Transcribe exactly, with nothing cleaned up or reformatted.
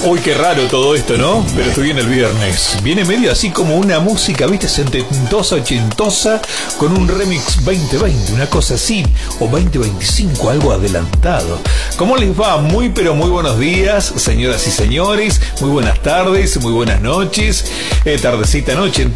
Uy, qué raro todo esto, ¿no? Pero esto viene el viernes. Viene medio así como una música, ¿viste? Setentosa, ochentosa, con un remix veinte veinte, una cosa así. O veinte veinticinco, algo adelantado. ¿Cómo les va? Muy, pero muy buenos días, señoras y señores. Muy buenas tardes, muy buenas noches. Eh, tardecita, noche.